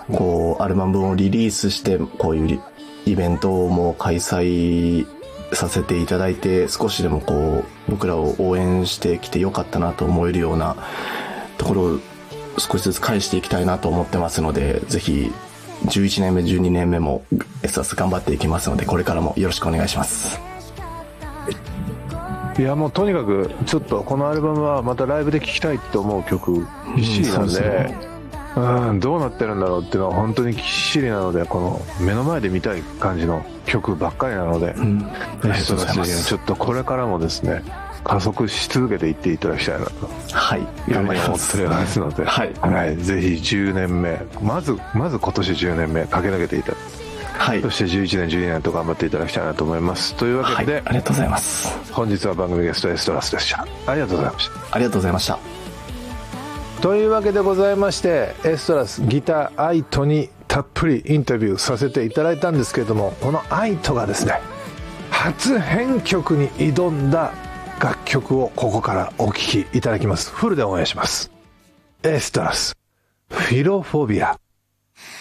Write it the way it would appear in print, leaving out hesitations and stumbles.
こうアルバムをリリースして、こういうイベントも開催させていただいて、少しでもこう僕らを応援してきてよかったなと思えるようなところを少しずつ返していきたいなと思ってますので、ぜひ11年目12年目もエストラス頑張っていきますので、これからもよろしくお願いします。 いや、もうとにかくちょっとこのアルバムはまたライブで聴きたいと思う曲ぎっしりなんで、どうなってるんだろうっていうのは本当にぎっしりなので、この目の前で見たい感じの曲ばっかりなので、エストラスちょっとこれからもですね、加速し続けていっていただきたいなと、 はい、 頑張りますますので、はい、ぜひ10年目、まず今年10年目駆け抜けていただく、はい、そして11年12年と頑張っていただきたいなと思います。というわけで、はい、 ありがとうございます。 本日は番組ゲストエストラスでした。ありがとうございました。 ありがとうございました。 というわけでございまして、エストラスギターアイトにたっぷりインタビューさせていただいたんですけれども、このアイトがですね、初編曲に挑んだ楽曲をここからお聴きいただきます。フルでお願いします。エストラスフィロフォビア。